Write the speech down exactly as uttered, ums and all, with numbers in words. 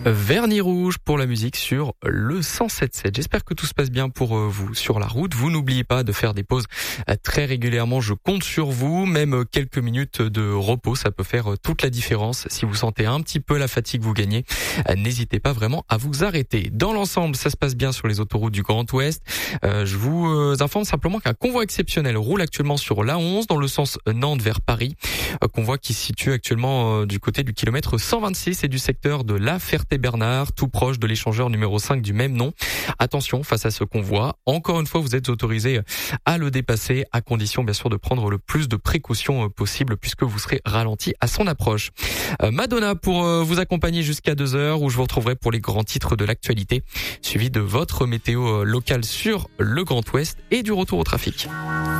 Vernis rouge pour la musique sur le cent sept virgule sept. J'espère que tout se passe bien pour vous sur la route. Vous n'oubliez pas de faire des pauses très régulièrement. Je compte sur vous. Même quelques minutes de repos, ça peut faire toute la différence. Si vous sentez un petit peu la fatigue, vous gagnez. N'hésitez pas vraiment à vous arrêter. Dans l'ensemble, ça se passe bien sur les autoroutes du Grand Ouest. Euh, je vous informe simplement qu'un convoi exceptionnel roule actuellement sur l'A onze dans le sens Nantes vers Paris. Un convoi qui se situe actuellement du côté du kilomètre cent vingt-six et du secteur de La Ferté-Bernard, tout proche de l'échangeur numéro cinq du même nom. Attention face à ce convoi. Encore une fois, vous êtes autorisé à le dépasser, à condition bien sûr de prendre le plus de précautions possible puisque vous serez ralenti à son approche. Euh, Madonna pour euh, vous accompagner jusqu'à deux heures où je vous retrouverai pour les grands titres de l'actualité, suivi de votre météo locale sur le Grand Ouest et du retour au trafic.